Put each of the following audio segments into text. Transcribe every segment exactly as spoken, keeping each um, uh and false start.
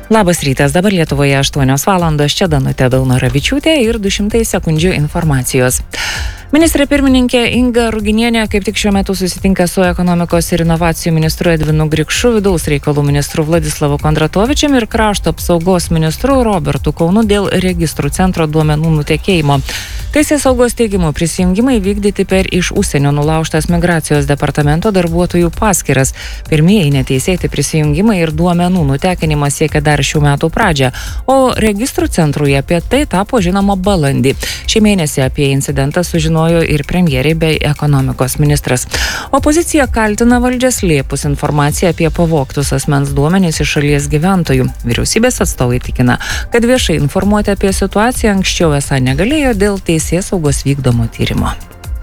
Labas rytas, dabar Lietuvoje aštuonios valandos, čia Danutė Daunoravičiūtė ir du šimtai sekundžių informacijos. Ministrė pirmininkė Inga Ruginienė kaip tik šiuo metu susitinka su ekonomikos ir inovacijų ministru Edvinu Grikšu, vidaus reikalų ministru Vladislavu Kondratovičiumi ir krašto apsaugos ministru Robertu Kaunu dėl registrų centro duomenų nutekėjimo. Teisėsaugos teigimu prisijungimai vykdyti per iš užsienio nulaužtas migracijos departamento darbuotojų paskyras. Pirmieji neteisėti prisijungimai ir duomenų nutekinimas siekia dar šių metų pradžią, o registrų centrui apie tai tapo žinoma balandį. Šį mėnesį apie incidentą sužinojo ir premjerė bei ekonomikos ministras. Opozicija kaltina valdžią slėpus informaciją apie pavogtus asmens duomenys iš šalies gyventojų. Vyriausybės atstovai tikina, kad viešai informuoti apie situaciją anksčiau esą negalėjo dėl teisėsaugos vykdomo tyrimo.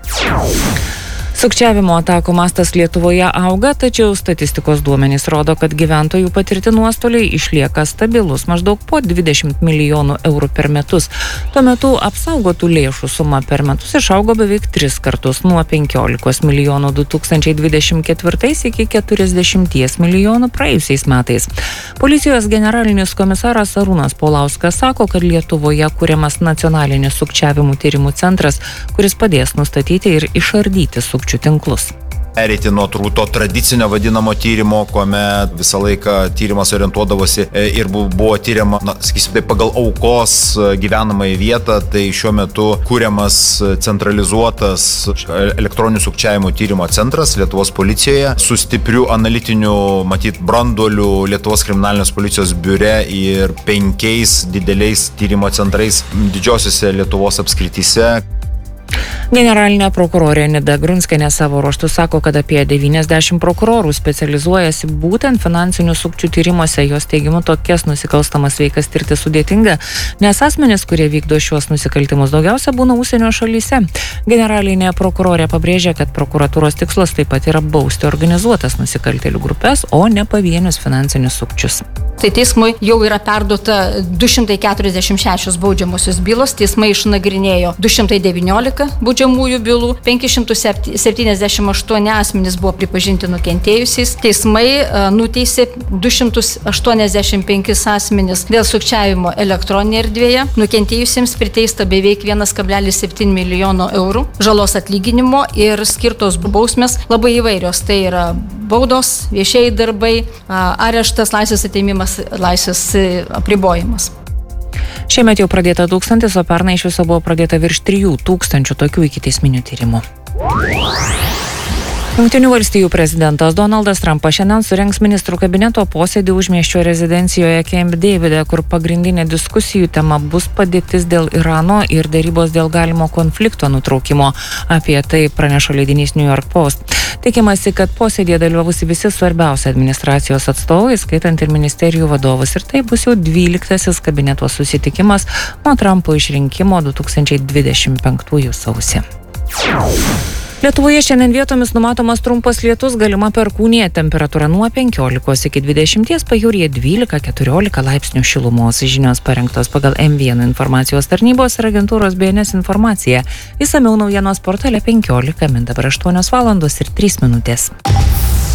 Sukčiavimo atakų mastas Lietuvoje auga, tačiau statistikos duomenys rodo, kad gyventojų patirti nuostoliai išlieka stabilus maždaug po dvidešimt milijonų eurų per metus. Tuo metu apsaugotų lėšų suma per metus išaugo beveik tris kartus nuo penkiolikos milijonų du tūkstančiai dvidešimt ketvirtais iki keturiasdešimties milijonų praėjusiais metais. Policijos generalinis komisaras Arūnas Paulauskas sako, kad Lietuvoje kuriamas nacionalinis sukčiavimų tyrimų centras, kuris padės nustatyti ir išardyti sukčiavimų tinklus. Pereiti nuo to tradicinio vadinamo tyrimo, kuomet visą laiką tyrimas orientuodavosi ir buvo tyriama, na, sakysim, tai pagal aukos gyvenamąją vietą, tai šiuo metu kuriamas centralizuotas elektroninių sukčiavimų tyrimo centras Lietuvos policijoje su stipriu analitiniu, matyt, branduoliu Lietuvos kriminalinės policijos biure ir penkiais dideliais tyrimo centrais didžiosiuose Lietuvos apskrityse. Generalinė prokurorė Nida Grunskienė savo ruožtu sako, kad apie devyniasdešimt prokurorų specializuojasi būtent finansinių sukčių tyrimuose. Jos teigimu tokias nusikalstamas veikas tirti sudėtinga, nes asmenys, kurie vykdo šiuos nusikaltimus, daugiausia būna užsienio šalyse. Generalinė prokurorė pabrėžia, kad prokuratūros tikslas taip pat yra bausti organizuotas nusikaltėlių grupės, o ne pavienius finansinius sukčius. Tai teismui jau yra perduota du šimtai keturiasdešimt šešios baudžiamosios bylos, teismai išnagrinėjo du šimtai devyniolika baudžiamųjų bylų, penki šimtai septyniasdešimt aštuoni asmenys buvo pripažinti nukentėjusiais, teismai nuteisė du šimtus aštuoniasdešimt penkis asmenys dėl sukčiavimo elektroninėje erdvėje, nukentėjusiems priteista beveik vienas kablelis septyni milijono eurų žalos atlyginimo ir skirtos bausmės labai įvairios, tai yra baudos, viešieji darbai, areštas, laisvės atėmimas, laisvės apribojimas. Šiemet jau pradėta tūkstantis, o pernai iš viso buvo pradėta virš trijų tūkstančių tokių ikiteisminių tyrimų. Jungtinių valstijų prezidentas Donaldas Trumpas šiandien surengs ministrų kabineto posėdį užmiesčio rezidencijoje Camp Davide, kur pagrindinė diskusijų tema bus padėtis dėl Irano ir dėrybos dėl galimo konflikto nutraukimo. Apie tai praneša leidinys New York Post. Tikimasi, kad posėdėje dalyvavusi visi svarbiausi administracijos atstovai, skaitant ir ministerijų vadovus, ir tai bus jau dvyliktasis kabineto susitikimas nuo Trumpo išrinkimo du tūkstančiai dvidešimt penktųjų sausį. Lietuvoje šiandien vietomis numatomas trumpas lietus, galima perkūnija, temperatūra nuo penkiolikos iki dvidešimties, pajūryje dvylika keturiolika laipsnių šilumos. Žinios parengtos pagal M vienas informacijos tarnybos ir agentūros B N S informaciją. Išsamiau naujienos portale penkiolika min, dabar aštuonios valandos ir trys minutės.